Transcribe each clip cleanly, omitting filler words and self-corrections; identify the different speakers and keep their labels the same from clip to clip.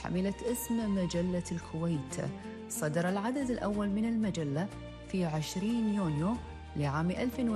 Speaker 1: حملت اسم مجلة الكويت. صدر العدد الأول من المجلة في 20 يونيو لعام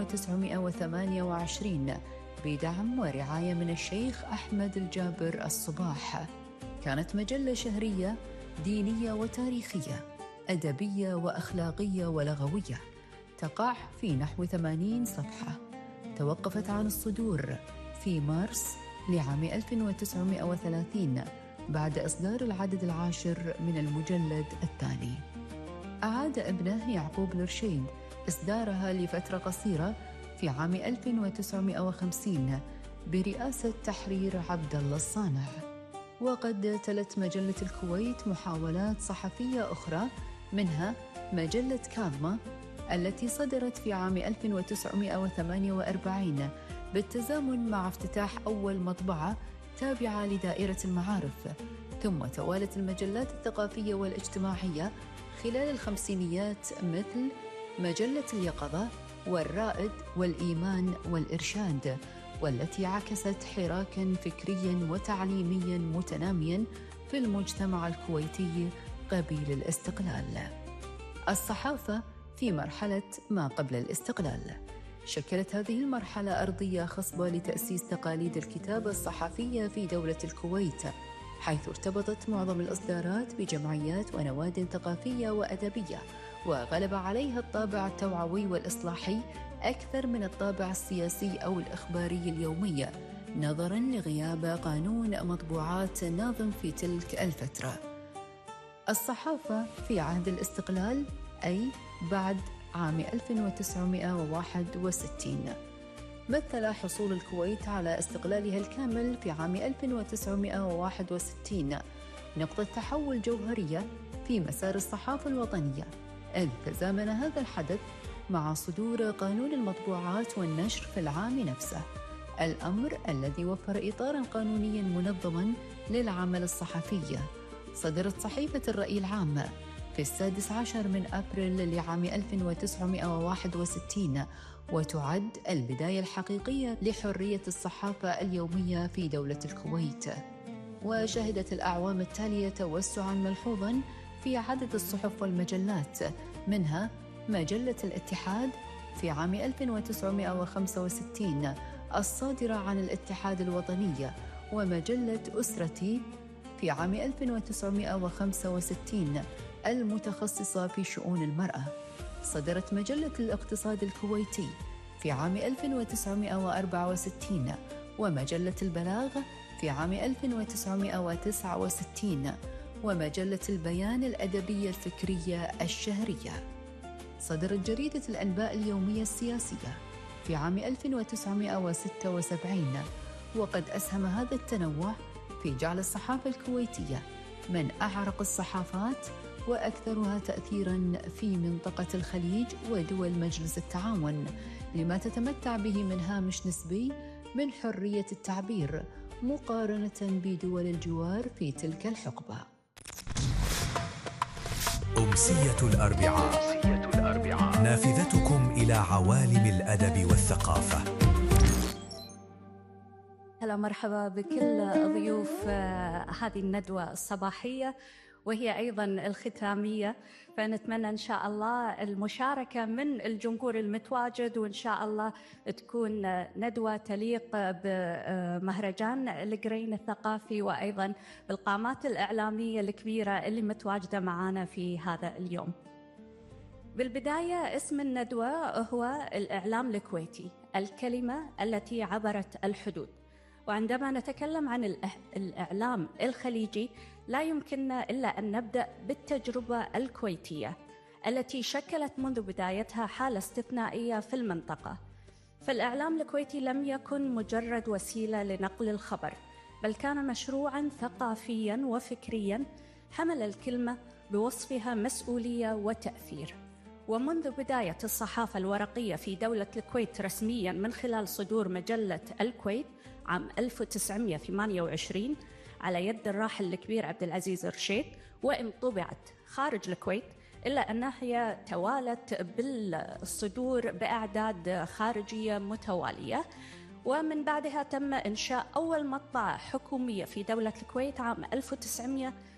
Speaker 1: 1928 بدعم ورعاية من الشيخ أحمد الجابر الصباح. كانت مجلة شهرية دينية وتاريخية، أدبية وأخلاقية ولغوية، تقع في نحو 80 صفحة. توقفت عن الصدور في مارس لعام 1930 بعد إصدار العدد العاشر من المجلد الثاني. أعاد ابنه يعقوب الرشيد إصدارها لفترة قصيرة في عام 1950 برئاسة تحرير عبد الله الصانع. وقد تلت مجلة الكويت محاولات صحفية أخرى، منها مجلة كاظمة التي صدرت في عام 1948 بالتزامن مع افتتاح أول مطبعة تابعة لدائرة المعارف. ثم توالت المجلات الثقافية والاجتماعية خلال الخمسينيات مثل مجلة اليقظة والرائد والإيمان والإرشاد، والتي عكست حراكاً فكرياً وتعليمياً متنامياً في المجتمع الكويتي قبيل الاستقلال. الصحافة في مرحلة ما قبل الاستقلال. شكلت هذه المرحلة أرضية خصبة لتأسيس تقاليد الكتابة الصحفية في دولة الكويت، حيث ارتبطت معظم الإصدارات بجمعيات ونواد ثقافية وأدبية، وغلب عليها الطابع التوعوي والإصلاحي أكثر من الطابع السياسي أو الإخباري اليومي، نظراً لغياب قانون مطبوعات ناظم في تلك الفترة. الصحافة في عهد الاستقلال، أي بعد عام 1961، مثل حصول الكويت على استقلالها الكامل في عام 1961 نقطة تحول جوهرية في مسار الصحافة الوطنية، إذ تزامن هذا الحدث مع صدور قانون المطبوعات والنشر في العام نفسه، الأمر الذي وفر إطاراً قانونياً منظماً للعمل الصحفي. صدرت صحيفة الرأي العام في 16 من أبريل لعام 1961، وتعد البداية الحقيقية لحرية الصحافة اليومية في دولة الكويت. وشهدت الأعوام التالية توسعاً ملحوظاً في عدد الصحف والمجلات، منها مجلة الاتحاد في عام 1965 الصادرة عن الاتحاد الوطني، ومجلة أسرتي في عام 1965 المتخصصة في شؤون المرأة. صدرت مجلة الاقتصاد الكويتي في عام 1964، ومجلة البلاغ في عام 1969، ومجلة البيان الأدبية الفكرية الشهرية. صدرت جريدة الأنباء اليومية السياسية في عام 1976، وقد أسهم هذا التنوع في جعل الصحافة الكويتية من أعرق الصحافات وأكثرها تأثيراً في منطقة الخليج ودول مجلس التعاون، لما تتمتع به من هامش نسبي من حرية التعبير مقارنة بدول الجوار في تلك الحقبة.
Speaker 2: أمسية الأربعاء، نافذتكم إلى عوالم الأدب والثقافة.
Speaker 3: هلا مرحبا بكل ضيوف هذه الندوة الصباحية، وهي أيضاً الختامية، فنتمنى إن شاء الله المشاركة من الجمهور المتواجد، وإن شاء الله تكون ندوة تليق بمهرجان القرين الثقافي، وأيضاً بالقامات الإعلامية الكبيرة اللي متواجدة معنا في هذا اليوم. بالبداية، اسم الندوة هو الإعلام الكويتي، الكلمة التي عبرت الحدود. وعندما نتكلم عن الإعلام الخليجي لا يمكننا إلا أن نبدأ بالتجربة الكويتية التي شكلت منذ بدايتها حالة استثنائية في المنطقة. فالإعلام الكويتي لم يكن مجرد وسيلة لنقل الخبر، بل كان مشروعاً ثقافياً وفكرياً حمل الكلمة بوصفها مسؤولية وتأثير. ومنذ بداية الصحافة الورقية في دولة الكويت رسمياً من خلال صدور مجلة الكويت عام 1928 على يد الراحل الكبير عبد العزيز الرشيد، وإن طبعت خارج الكويت إلا أنها هي توالت بالصدور بأعداد خارجية متوالية. ومن بعدها تم إنشاء أول مطبعة حكومية في دولة الكويت عام 1900